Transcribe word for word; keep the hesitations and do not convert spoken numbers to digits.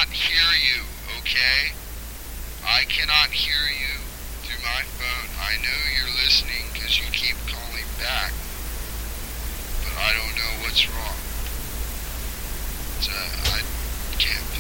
cannot hear you, okay? I cannot hear you through my phone. I know you're listening because you keep calling back, but I don't know what's wrong. So I can't